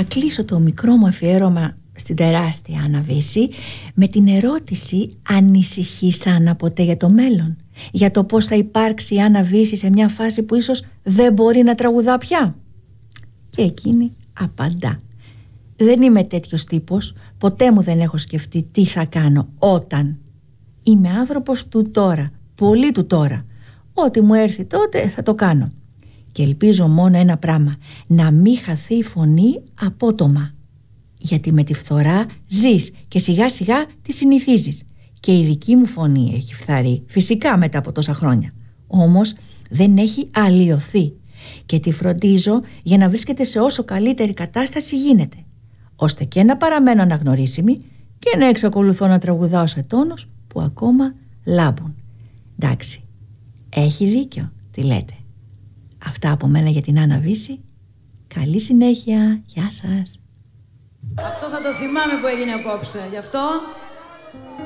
κλείσω το μικρό μου αφιέρωμα στην τεράστια Άννα Βύση με την ερώτηση: ανησυχήσαν ποτέ για το μέλλον? Για το πώς θα υπάρξει η Άννα Βύση σε μια φάση που ίσως δεν μπορεί να τραγουδά πια? Και εκείνη απαντά: δεν είμαι τέτοιος τύπος, ποτέ μου δεν έχω σκεφτεί τι θα κάνω όταν. Είμαι άνθρωπος του τώρα, πολύ του τώρα. Ό,τι μου έρθει τότε θα το κάνω. Και ελπίζω μόνο ένα πράγμα: να μην χαθεί η φωνή απότομα. Γιατί με τη φθορά ζεις και σιγά σιγά τη συνηθίζεις. Και η δική μου φωνή έχει φθαρεί, φυσικά μετά από τόσα χρόνια. Όμως δεν έχει αλλοιωθεί. Και τη φροντίζω για να βρίσκεται σε όσο καλύτερη κατάσταση γίνεται, ώστε και να παραμένω αναγνωρίσιμη και να εξακολουθώ να τραγουδάω σε τόνους που ακόμα λάμπουν. Εντάξει, έχει δίκιο, τι λέτε? Αυτά από μένα για την Άννα Βύση. Καλή συνέχεια, γεια σας. Αυτό θα το θυμάμαι που έγινε απόψε, γι' αυτό